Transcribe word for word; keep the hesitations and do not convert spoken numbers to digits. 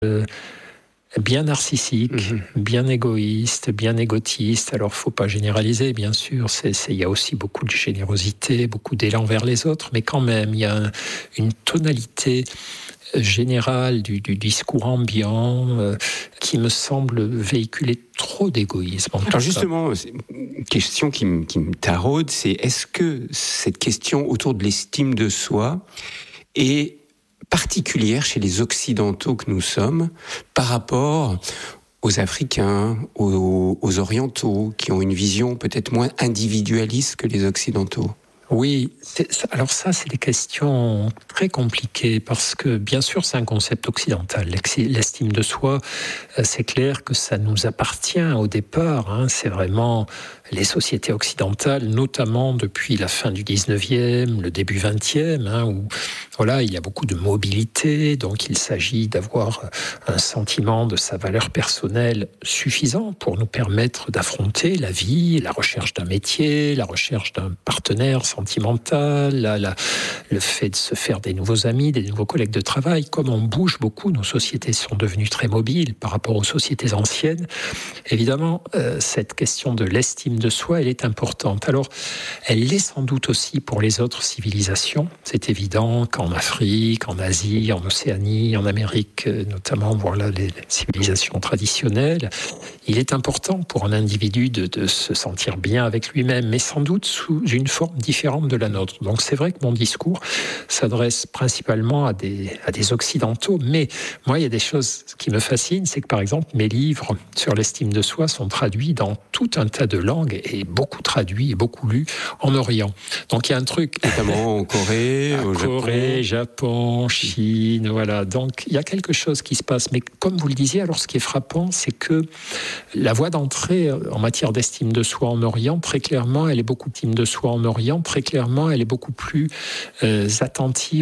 euh, bien narcissique, mmh. bien égoïste, bien égotiste. Alors, faut pas généraliser, bien sûr. C'est, c'est, il y a aussi beaucoup de générosité, beaucoup d'élan vers les autres, mais quand même, il y a un, une tonalité générale du, du discours ambiant euh, qui me semble véhiculer trop d'égoïsme. Alors justement, une question qui me, qui me taraude, c'est est-ce que cette question autour de l'estime de soi est particulière chez les Occidentaux que nous sommes par rapport aux Africains, aux, aux Orientaux, qui ont une vision peut-être moins individualiste que les Occidentaux? Oui, c'est, alors ça, c'est des questions très compliquées parce que, bien sûr, c'est un concept occidental. L'estime de soi, c'est clair que ça nous appartient au départ. Hein, c'est vraiment les sociétés occidentales, notamment depuis la fin du dix-neuvième, le début vingtième, hein, où voilà, il y a beaucoup de mobilité, donc il s'agit d'avoir un sentiment de sa valeur personnelle suffisant pour nous permettre d'affronter la vie, la recherche d'un métier, la recherche d'un partenaire sentimental, la, la, le fait de se faire des nouveaux amis, des nouveaux collègues de travail. Comme on bouge beaucoup, nos sociétés sont devenues très mobiles par rapport aux sociétés anciennes. Évidemment, euh, cette question de l'estime de soi, elle est importante. Alors, elle l'est sans doute aussi pour les autres civilisations. C'est évident qu'en Afrique, en Asie, en Océanie, en Amérique, notamment, voilà, les civilisations traditionnelles, il est important pour un individu de, de se sentir bien avec lui-même, mais sans doute sous une forme différente de la nôtre. Donc c'est vrai que mon discours s'adresse principalement à des, à des Occidentaux, mais moi, il y a des choses qui me fascinent, c'est que par exemple, mes livres sur l'estime de soi sont traduits dans tout un tas de langues et beaucoup traduits et beaucoup lus en Orient. Donc il y a un truc... Notamment en Corée, au Corée, Japon. Japon, Chine, voilà. Donc il y a quelque chose qui se passe. Mais comme vous le disiez, alors ce qui est frappant, c'est que la voie d'entrée en matière d'estime de soi en Orient, très clairement, elle est beaucoup d'estime de soi en Orient, très clairement, elle est beaucoup plus euh, attentive